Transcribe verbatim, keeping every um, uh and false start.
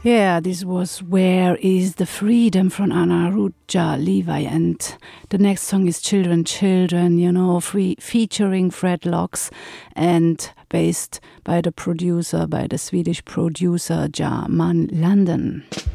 Yeah, this was Where is the Freedom from Anaruja Levi, and the next song is Children, Children, you know, free, featuring Fred Locks and based by the producer, by the Swedish producer Jan London.